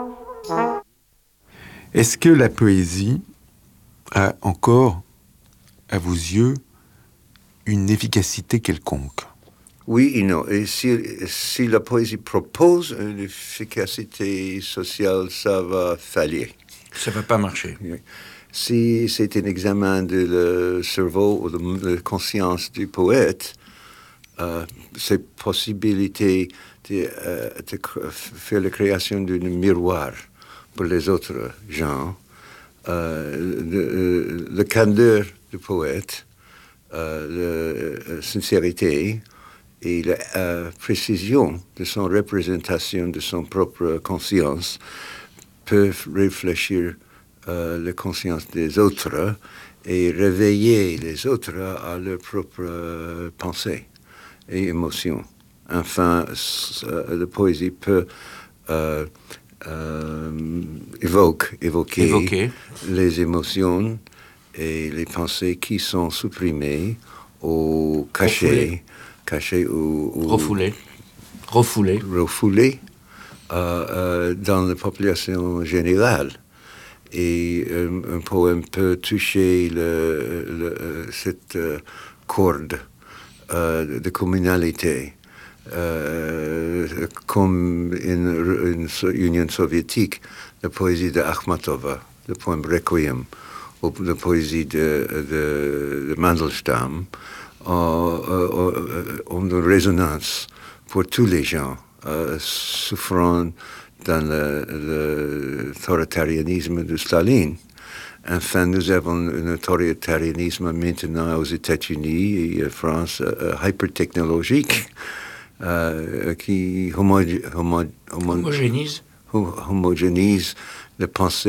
Est-ce que la poésie a encore, à vos yeux, une efficacité quelconque? Oui et non. Et si la poésie propose une efficacité sociale, ça va faillir. Ça ne va pas marcher. Si c'est un examen de le cerveau ou de la conscience du poète, ces possibilités de faire la création d'un miroir pour les autres gens, la candeur du poète, la sincérité et la précision de son représentation de son propre conscience peuvent réfléchir la conscience des autres et réveiller les autres à leur propre pensée et émotion. Enfin, la poésie peut évoquer les émotions et les pensées qui sont supprimées ou cachées ou refoulées dans la population générale. Et un poème peut toucher cette corde de communalité, comme une Union soviétique, la poésie de Akhmatova, le poème Requiem, ou la poésie de Mandelstam, ont une résonance pour tous les gens souffrant dans l'autoritarisme de Staline. Enfin, nous avons un autoritarisme maintenant aux États-Unis et en France hypertechnologique qui homogénise la pensée